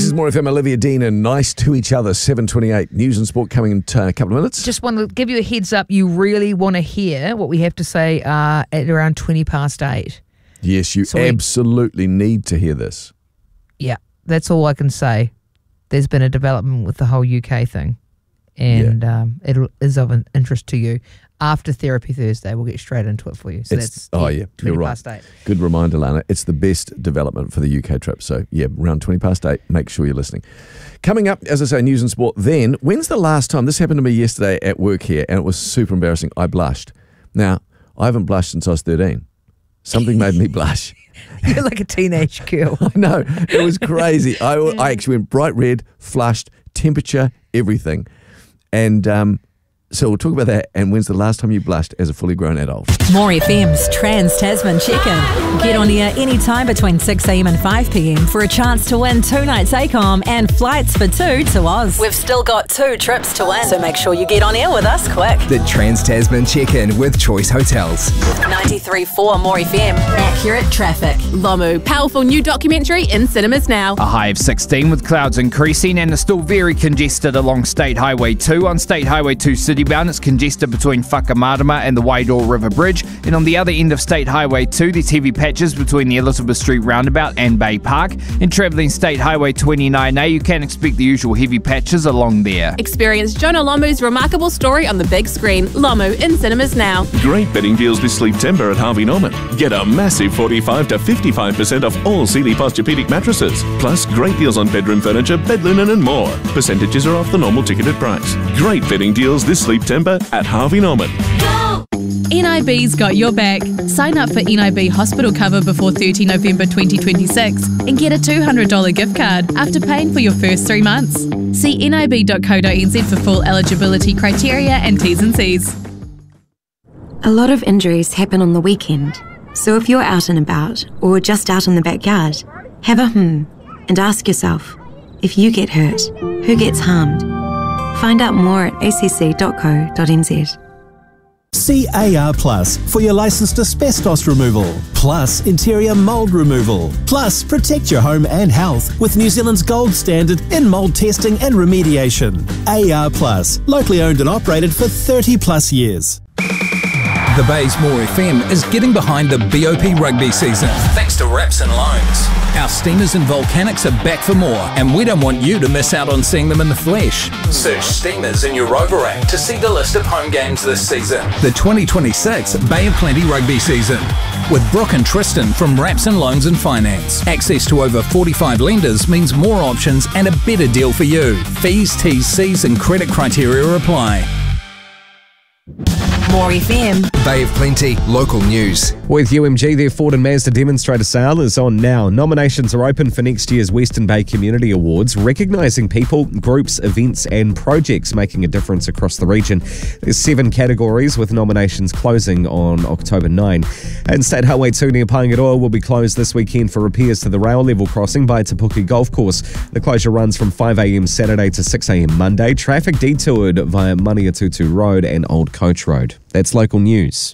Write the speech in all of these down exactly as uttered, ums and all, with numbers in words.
is More F M, Olivia Dean and Nice to Each Other, seven twenty-eight. News and sport coming in uh, a couple of minutes. Just want to give you a heads up. You really want to hear what we have to say uh, at around twenty past eight. Yes, you so absolutely we, need to hear this. Yeah, that's all I can say. There's been a development with the whole U K thing, and yeah. um, it is of an interest to you. After Therapy Thursday, we'll get straight into it for you. So it's, that's oh yeah, twenty you're right. past eight. Good reminder, Lana. It's the best development for the U K trip. So yeah, around twenty past eight. Make sure you're listening. Coming up, as I say, news and sport. Then, when's the last time? This happened to me yesterday at work here, and it was super embarrassing. I blushed. Now, I haven't blushed since I was thirteen. Something made me blush. You're like a teenage girl. I know. It was crazy. I, I actually went bright red, flushed, temperature, everything. And um, so we'll talk about that. And when's the last time you blushed as a fully grown adult? More F M's Trans Tasman Check-In. Get on air anytime between six a m and five p m for a chance to win two nights A COM and flights for two to Oz. We've still got two trips to win, so make sure you get on air with us quick. The Trans Tasman Check-In with Choice Hotels. ninety-three point four More F M. Accurate traffic. Lomu, powerful new documentary in cinemas now. A high of sixteen with clouds increasing and is still very congested along State Highway two. On State Highway two citybound, it's congested between Whakamarama and the Waidor River Bridge. And on the other end of State Highway two, there's heavy patches between the Elizabeth Street roundabout and Bay Park. In travelling State Highway twenty-nine A, you can expect the usual heavy patches along there. Experience Jonah Lomu's remarkable story on the big screen. Lomu in cinemas now. Great bidding deals this Sleep Timber at Harvey Norman. Get a massive forty-five to fifty-five percent off all Sealy Posturepedic mattresses. Plus great deals on bedroom furniture, bed linen and more. Percentages are off the normal ticketed price. Great bidding deals this Sleep Timber at Harvey Norman. Go! N I B's got your back. Sign up for N I B hospital cover before thirtieth of November twenty twenty-six and get a two hundred dollars gift card after paying for your first three months. See N I B dot co dot n z for full eligibility criteria and T's and C's. A lot of injuries happen on the weekend, so if you're out and about or just out in the backyard, have a hmm and ask yourself, if you get hurt, who gets harmed? Find out more at a c c dot co dot n z. See A R Plus for your licensed asbestos removal, plus interior mould removal, plus protect your home and health with New Zealand's gold standard in mould testing and remediation. A R Plus, locally owned and operated for thirty plus years. The Bay's More F M is getting behind the B O P rugby season thanks to Wraps and Loans. Our Steamers and Volcanics are back for more, and we don't want you to miss out on seeing them in the flesh. Search Steamers in your Rover app to see the list of home games this season. The twenty twenty-six Bay of Plenty rugby season. With Brooke and Tristan from Wraps and Loans and Finance. Access to over forty-five lenders means more options and a better deal for you. Fees, T's, C's and credit criteria apply. More F M. Bay of Plenty, local news. With U M G, their Ford and Mazda demonstrator sale is on now. Nominations are open for next year's Western Bay Community Awards, recognising people, groups, events and projects making a difference across the region. There's seven categories with nominations closing on October ninth. And State Highway two near Paengaroa will be closed this weekend for repairs to the rail level crossing by Te Puke Golf Course. The closure runs from five a m Saturday to six a m Monday. Traffic detoured via Maniatutu Road and Old Coach Road. That's local news.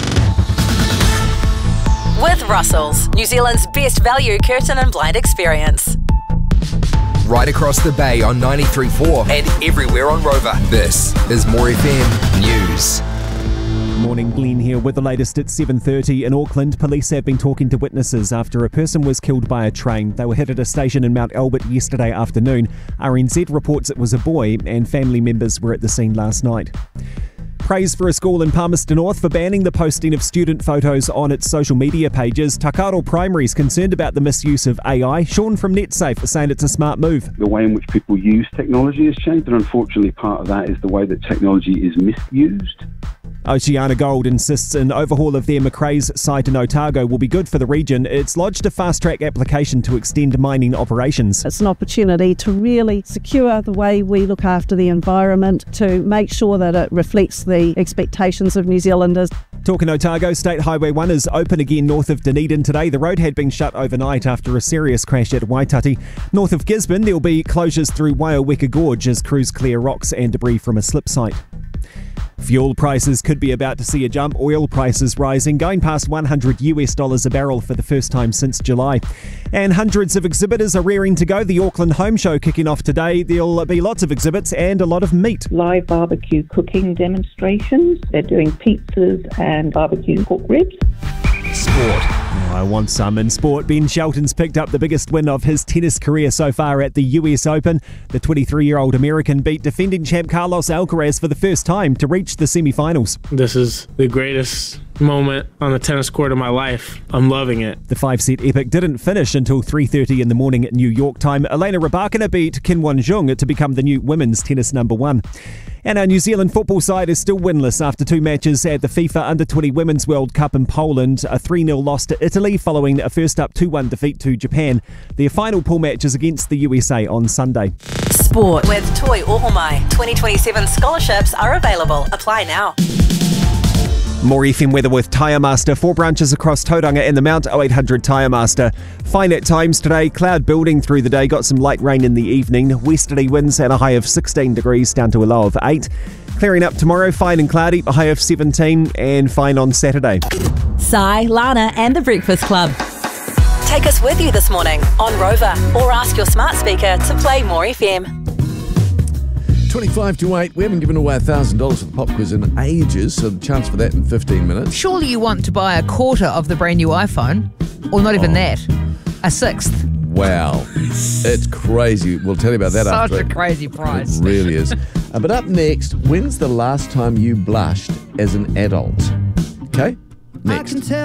With Russell's, New Zealand's best value curtain and blind experience. Right across the bay on ninety-three point four and everywhere on Rover. This is More F M News. Morning, Glenn here with the latest at seven thirty. In Auckland, police have been talking to witnesses after a person was killed by a train. They were hit at a station in Mount Albert yesterday afternoon. R N Z reports it was a boy and family members were at the scene last night. Praise for a school in Palmerston North for banning the posting of student photos on its social media pages. Takaro Primary is concerned about the misuse of A I. Sean from NetSafe is saying it's a smart move. The way in which people use technology has changed, and unfortunately part of that is the way that technology is misused. Oceana Gold insists an overhaul of their Macraes site in Otago will be good for the region. It's lodged a fast-track application to extend mining operations. It's an opportunity to really secure the way we look after the environment, to make sure that it reflects the expectations of New Zealanders. Talking Otago, State Highway one is open again north of Dunedin today. The road had been shut overnight after a serious crash at Waitati. North of Gisborne, there will be closures through Waiaweka Gorge as crews clear rocks and debris from a slip site. Fuel prices could be about to see a jump. Oil prices rising, going past one hundred US dollars a barrel for the first time since July. And hundreds of exhibitors are rearing to go. The Auckland Home Show kicking off today. There'll be lots of exhibits and a lot of meat. Live barbecue cooking demonstrations. They're doing pizzas and barbecue pork ribs. Sport. Oh, I want some in sport. Ben Shelton's picked up the biggest win of his tennis career so far at the U S Open. The twenty-three-year-old American beat defending champ Carlos Alcaraz for the first time to reach the semi-finals. This is the greatest moment on the tennis court of my life. I'm loving it. The five-set epic didn't finish until three thirty in the morning at New York time. Elena Rybakina beat Kim Won-jung to become the new women's tennis number one. And our New Zealand football side is still winless after two matches at the FIFA Under twenty Women's World Cup in Poland. A three nil loss to Italy following a first-up two one defeat to Japan. Their final pool match is against the U S A on Sunday. Sport with Toi Ohomai. twenty twenty-seven scholarships are available. Apply now. More F M weather with Tyre Master. Four branches across Tauranga and the Mount. oh eight hundred Tyre Master. Fine at times today. Cloud building through the day. Got some light rain in the evening. Westerly winds at a high of sixteen degrees down to a low of eight. Clearing up tomorrow. Fine and cloudy. A high of seventeen. And fine on Saturday. Sai, Lana and the Breakfast Club. Take us with you this morning on Rover or ask your smart speaker to play More F M. twenty-five to eight. We haven't given away one thousand dollars for the pop quiz in ages, so the chance for that in fifteen minutes. Surely you want to buy a quarter of the brand new iPhone, or not even Oh. that, a sixth. Wow. It's crazy. We'll tell you about that Such after. a crazy price. It really is. Uh, but up next, when's the last time you blushed as an adult? Okay? Next.